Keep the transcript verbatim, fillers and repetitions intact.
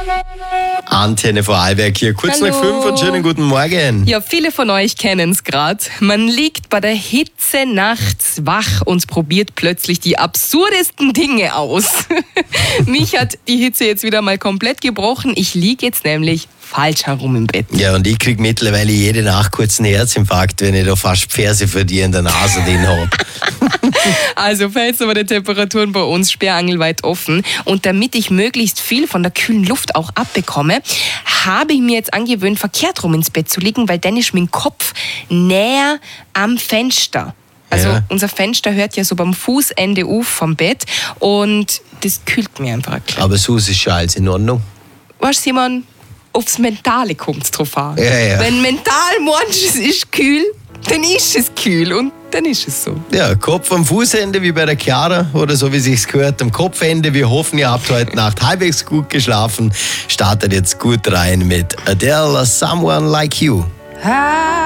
Antenne Vorarlberg hier. Kurz Hallo. nach fünf und schönen guten Morgen. Ja, viele von euch kennen es gerade. Man liegt bei der Hitze nachts wach und probiert plötzlich die absurdesten Dinge aus. Mich hat die Hitze jetzt wieder mal komplett gebrochen. Ich liege jetzt nämlich falsch herum im Bett. Ja, und ich krieg mittlerweile jede Nacht kurz einen Herzinfarkt, wenn ich da fast Ferse für dir in der Nase drin hab. Also Fenster bei den Temperaturen bei uns sperrangelweit offen. Und damit ich möglichst viel von der kühlen Luft auch abbekomme, habe ich mir jetzt angewöhnt, verkehrt rum ins Bett zu liegen, weil dann ist mein Kopf näher am Fenster. Also Ja. unser Fenster hört ja so beim Fußende auf vom Bett und das kühlt mir einfach ein bisschen. Aber so ist es schon alles in Ordnung. Weißt du, Simon, aufs Mentale kommt es drauf an. Ja, ja. Wenn mental meinst, es ist kühl, dann ist es kühl und dann ist es so. Ja, Kopf am Fußende wie bei der Chiara oder so wie sich's gehört am Kopfende. Wir hoffen, ihr habt heute Nacht halbwegs gut geschlafen. Startet jetzt gut rein mit Adele, Someone Like You.